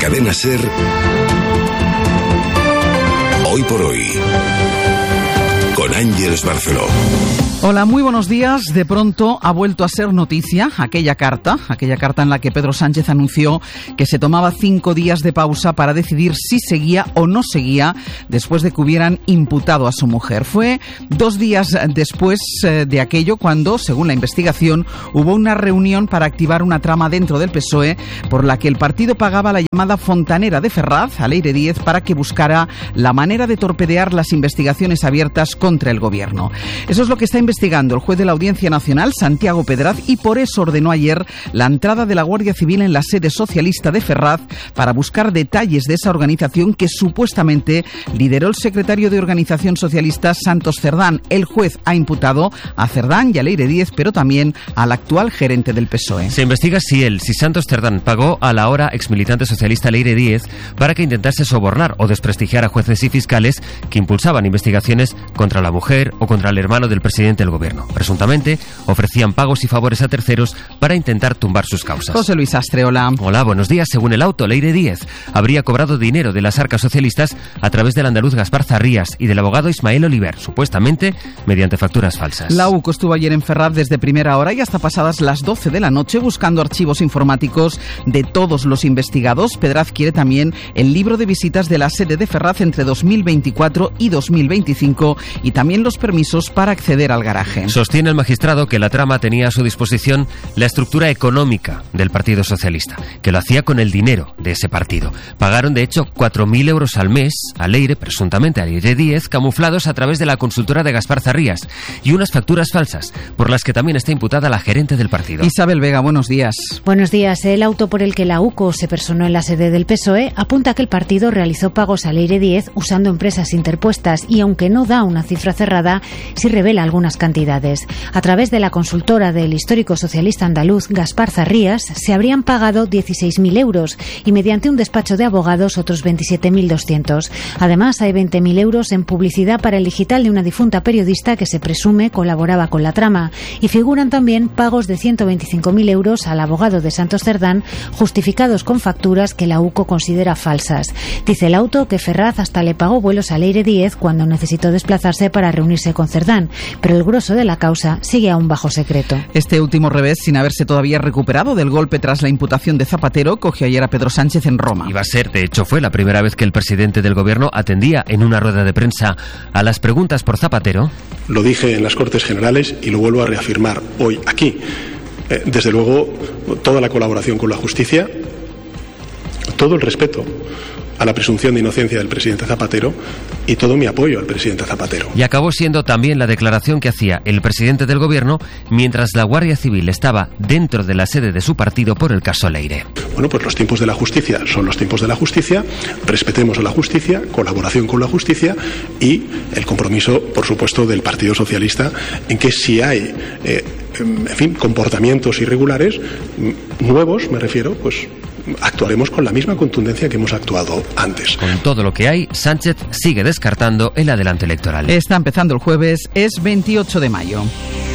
Cadena SER, Hoy por Hoy, con Ángeles Barceló. Hola, muy buenos días. De pronto ha vuelto a ser noticia aquella carta en la que Pedro Sánchez anunció que se tomaba 5 días de pausa para decidir si seguía o no seguía después de que hubieran imputado a su mujer. Fue 2 días después de aquello cuando, según la investigación, hubo una reunión para activar una trama dentro del PSOE por la que el partido pagaba la llamada fontanera de Ferraz a Leire Díez para que buscara la manera de torpedear las investigaciones abiertas contra el gobierno. Eso es lo que está investigando el juez de la Audiencia Nacional, Santiago Pedraz, y por eso ordenó ayer la entrada de la Guardia Civil en la sede socialista de Ferraz para buscar detalles de esa organización que supuestamente lideró el secretario de Organización Socialista, Santos Cerdán. El juez ha imputado a Cerdán y a Leire Díez, pero también al actual gerente del PSOE. Se investiga si Santos Cerdán pagó a la ahora exmilitante socialista Leire Díez para que intentase sobornar o desprestigiar a jueces y fiscales que impulsaban investigaciones contra la mujer o contra el hermano del presidente del gobierno. Presuntamente ofrecían pagos y favores a terceros para intentar tumbar sus causas. José Luis Astre, hola. Hola, buenos días. Según el auto, Leire Díez habría cobrado dinero de las arcas socialistas a través del andaluz Gaspar Zarrías y del abogado Ismael Oliver, supuestamente mediante facturas falsas. La UCO estuvo ayer en Ferraz desde primera hora y hasta pasadas las 12 de la noche buscando archivos informáticos de todos los investigados. Pedraz quiere también el libro de visitas de la sede de Ferraz entre 2024 y 2025 y también los permisos para acceder al garaje. Sostiene el magistrado que la trama tenía a su disposición la estructura económica del Partido Socialista, que lo hacía con el dinero de ese partido. Pagaron, de hecho, 4.000 euros al mes a Leire, presuntamente a Leire Díez, camuflados a través de la consultora de Gaspar Zarrías, y unas facturas falsas, por las que también está imputada la gerente del partido. Isabel Vega, buenos días. Buenos días. El auto por el que la UCO se personó en la sede del PSOE apunta que el partido realizó pagos a Leire Díez usando empresas interpuestas y, aunque no da una cifra cerrada, sí revela algunas cantidades. A través de la consultora del histórico socialista andaluz Gaspar Zarrías se habrían pagado 16.000 euros y mediante un despacho de abogados otros 27.200. Además, hay 20.000 euros en publicidad para el digital de una difunta periodista que se presume colaboraba con la trama, y figuran también pagos de 125.000 euros al abogado de Santos Cerdán, justificados con facturas que la UCO considera falsas. Dice el auto que Ferraz hasta le pagó vuelos a Leire Díez cuando necesitó desplazarse para reunirse con Cerdán, pero el grueso de la causa sigue aún bajo secreto. Este último revés, sin haberse todavía recuperado del golpe tras la imputación de Zapatero, cogió ayer a Pedro Sánchez en Roma. Iba a ser, de hecho fue la primera vez que el presidente del gobierno atendía en una rueda de prensa a las preguntas por Zapatero. Lo dije en las Cortes Generales y lo vuelvo a reafirmar hoy aquí. Desde luego, toda la colaboración con la justicia, todo el respeto a la presunción de inocencia del presidente Zapatero y todo mi apoyo al presidente Zapatero. Y acabó siendo también la declaración que hacía el presidente del gobierno mientras la Guardia Civil estaba dentro de la sede de su partido por el caso Leire. Bueno, pues los tiempos de la justicia son los tiempos de la justicia, respetemos a la justicia, colaboración con la justicia y el compromiso, por supuesto, del Partido Socialista en que si hay, comportamientos irregulares, nuevos, me refiero, pues actuaremos con la misma contundencia que hemos actuado antes. Con todo lo que hay, Sánchez sigue descartando el adelanto electoral. Está empezando el jueves, es 28 de mayo.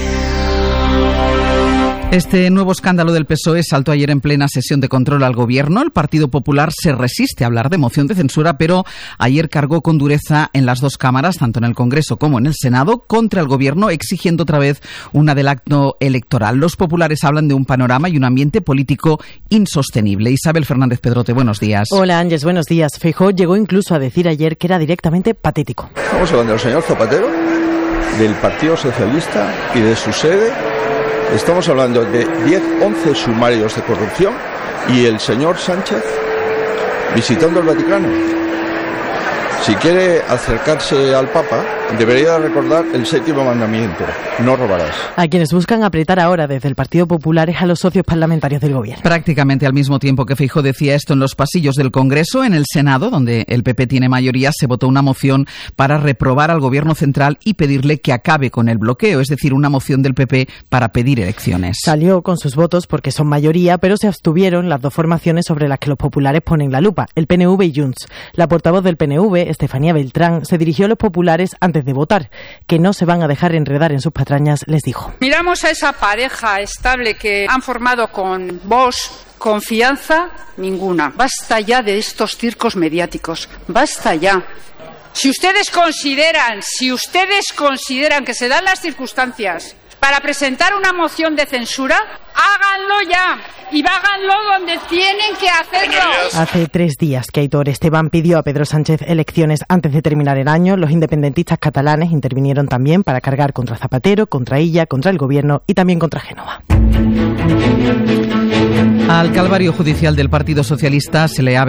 Este nuevo escándalo del PSOE saltó ayer en plena sesión de control al gobierno. El Partido Popular se resiste a hablar de moción de censura, pero ayer cargó con dureza en las dos cámaras, tanto en el Congreso como en el Senado, contra el gobierno, exigiendo otra vez un adelanto electoral. Los populares hablan de un panorama y un ambiente político insostenible. Isabel Fernández Pedrote, buenos días. Hola, Ángeles, buenos días. Feijóo llegó incluso a decir ayer que era directamente patético. Estamos hablando del señor Zapatero, del Partido Socialista y de su sede. Estamos hablando de 10-11 sumarios de corrupción y el señor Sánchez visitando el Vaticano. Si quiere acercarse al Papa, debería recordar el 7º mandamiento: no robarás. A quienes buscan apretar ahora desde el Partido Popular es a los socios parlamentarios del gobierno. Prácticamente al mismo tiempo que Feijóo decía esto en los pasillos del Congreso, en el Senado, donde el PP tiene mayoría, se votó una moción para reprobar al gobierno central y pedirle que acabe con el bloqueo, es decir, una moción del PP para pedir elecciones. Salió con sus votos porque son mayoría, pero se abstuvieron las dos formaciones sobre las que los populares ponen la lupa, el PNV y Junts. La portavoz del PNV, Estefanía Beltrán, se dirigió a los populares antes de votar, que no se van a dejar enredar en sus patrañas, les dijo. Miramos a esa pareja estable que han formado con Vox Confianza ninguna. Basta ya de estos circos mediáticos. Basta ya. Si ustedes consideran que se dan las circunstancias para presentar una moción de censura, háganlo ya y háganlo donde tienen que hacerlo. Hace 3 días que Aitor Esteban pidió a Pedro Sánchez elecciones antes de terminar el año. Los independentistas catalanes intervinieron también para cargar contra Zapatero, contra Illa, contra el gobierno y también contra Génova. Al calvario judicial del Partido Socialista se le abre